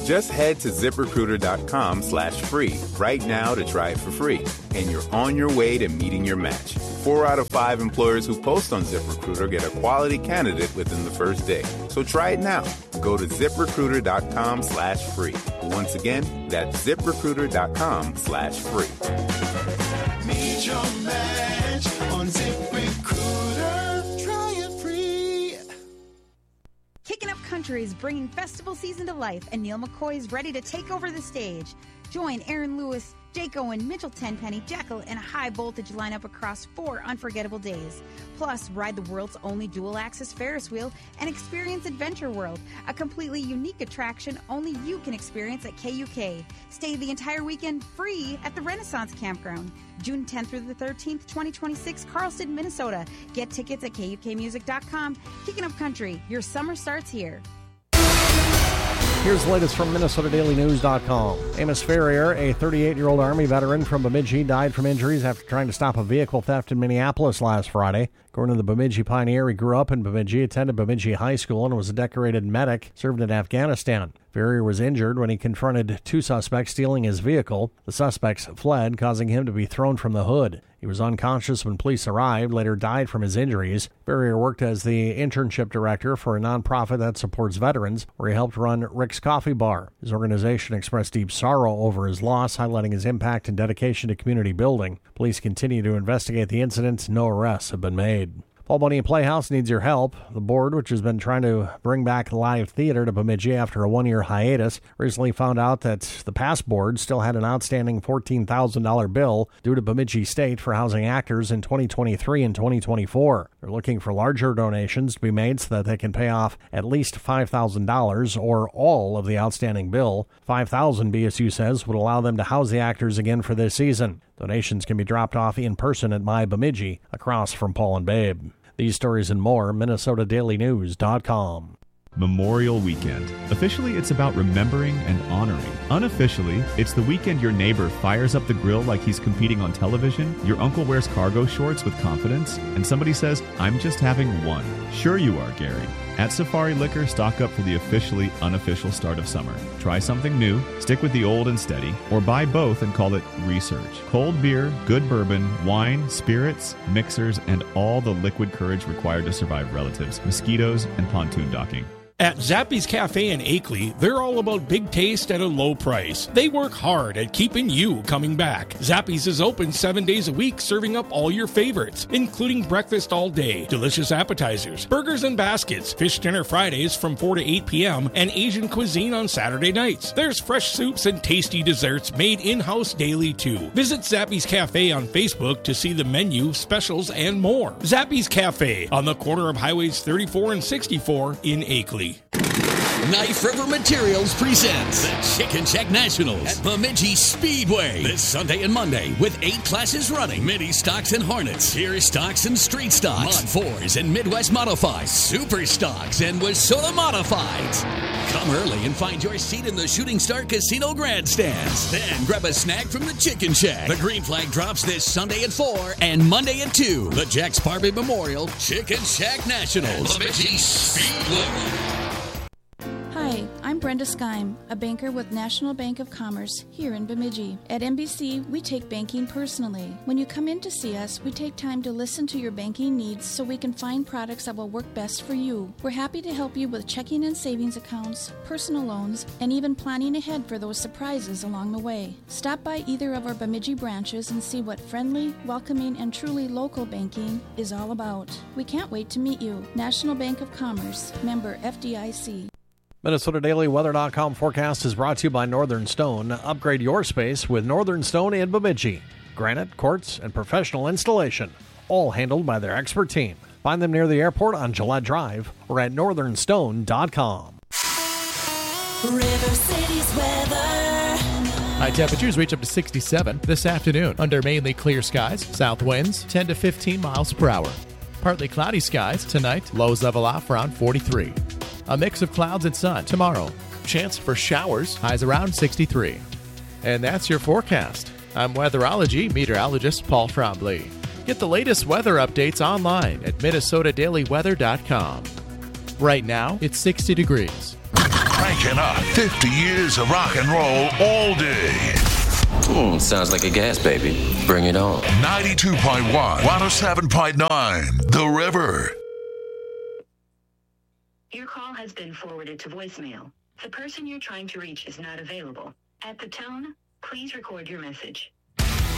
Just head to ZipRecruiter.com/free right now to try it for free. And you're on your way to meeting your match. 4 out of 5 employers who post on ZipRecruiter get a quality candidate within the first day. So try it now. Go to ZipRecruiter.com/free. Once again, that's ZipRecruiter.com/free. Meet your match on ZipRecruiter. Try it free. Kicking Up Country is bringing festival season to life, and Neil McCoy is ready to take over the stage. Join Aaron Lewis, Jake Owen, Mitchell Tenpenny, Jekyll, and a high-voltage lineup across 4 unforgettable days. Plus, ride the world's only dual-axis Ferris wheel and experience Adventure World, a completely unique attraction only you can experience at KUK. Stay the entire weekend free at the Renaissance Campground. June 10th through the 13th, 2026, Carlston, Minnesota. Get tickets at KUKmusic.com. Kicking Up Country, your summer starts here. Here's the latest from MinnesotaDailyNews.com. Amos Ferrier, a 38-year-old Army veteran from Bemidji, died from injuries after trying to stop a vehicle theft in Minneapolis last Friday. According to the Bemidji Pioneer, he grew up in Bemidji, attended Bemidji High School, and was a decorated medic, served in Afghanistan. Ferrier was injured when he confronted 2 suspects stealing his vehicle. The suspects fled, causing him to be thrown from the hood. He was unconscious when police arrived, later died from his injuries. Ferrier worked as the internship director for a nonprofit that supports veterans, where he helped run Rick's Coffee Bar. His organization expressed deep sorrow over his loss, highlighting his impact and dedication to community building. Police continue to investigate the incident. No arrests have been made. Paul Bunyan Playhouse needs your help. The board, which has been trying to bring back live theater to Bemidji after a 1-year hiatus, recently found out that the past board still had an outstanding $14,000 bill due to Bemidji State for housing actors in 2023 and 2024. They're looking for larger donations to be made so that they can pay off at least $5,000 or all of the outstanding bill. $5,000, BSU says, would allow them to house the actors again for this season. Donations can be dropped off in person at My Bemidji, across from Paul and Babe. These stories and more, MinnesotaDailyNews.com. Memorial Weekend. Officially, it's about remembering and honoring. Unofficially, it's the weekend your neighbor fires up the grill like he's competing on television, your uncle wears cargo shorts with confidence, and somebody says, "I'm just having one." Sure you are, Gary. At Safari Liquor, stock up for the officially unofficial start of summer. Try something new, stick with the old and steady, or buy both and call it research. Cold beer, good bourbon, wine, spirits, mixers, and all the liquid courage required to survive relatives, mosquitoes, and pontoon docking. At Zappy's Cafe in Akeley, they're all about big taste at a low price. They work hard at keeping you coming back. Zappy's is open 7 days a week, serving up all your favorites, including breakfast all day, delicious appetizers, burgers and baskets, fish dinner Fridays from 4 to 8 p.m., and Asian cuisine on Saturday nights. There's fresh soups and tasty desserts made in-house daily, too. Visit Zappy's Cafe on Facebook to see the menu, specials, and more. Zappy's Cafe on the corner of Highways 34 and 64 in Akeley. Knife River Materials presents the Chicken Shack Nationals at Bemidji Speedway this Sunday and Monday with 8 classes running. Mini stocks and Hornets, Tier stocks and Street stocks, Mod 4s and Midwest Modifieds, Super stocks and Wissota Modifieds. Come early and find your seat in the Shooting Star Casino grandstands. Then grab a snack from the Chicken Shack. The green flag drops this Sunday at 4 and Monday at 2. The Jack Sparby Memorial Chicken Shack Nationals. Bemidji Speedway. Hi, I'm Brenda Skeim, a banker with National Bank of Commerce here in Bemidji. At NBC, we take banking personally. When you come in to see us, we take time to listen to your banking needs so we can find products that will work best for you. We're happy to help you with checking and savings accounts, personal loans, and even planning ahead for those surprises along the way. Stop by either of our Bemidji branches and see what friendly, welcoming, and truly local banking is all about. We can't wait to meet you. National Bank of Commerce, member FDIC. MinnesotaDailyWeather.com forecast is brought to you by Northern Stone. Upgrade your space with Northern Stone in Bemidji. Granite, quartz, and professional installation, all handled by their expert team. Find them near the airport on Gillette Drive or at northernstone.com. River City's weather. High temperatures reach up to 67 this afternoon under mainly clear skies. South winds 10 to 15 miles per hour. Partly cloudy skies tonight. Lows level off around 43. A mix of clouds and sun tomorrow. Chance for showers, highs around 63. And that's your forecast. I'm weatherology meteorologist Paul Trombley. Get the latest weather updates online at MinnesotaDailyWeather.com. Right now, it's 60 degrees. Frank Waking up. 50 years of rock and roll all day. Sounds like a gas baby. Bring it on. 92.1, 107.9, The River. Your call has been forwarded to voicemail. The person you're trying to reach is not available. At the tone, please record your message.